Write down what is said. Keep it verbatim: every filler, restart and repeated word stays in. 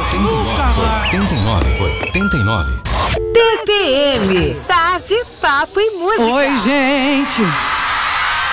oitenta e nove, oitenta e nove. T P M, Tarde, Papo e Música. Oi, gente.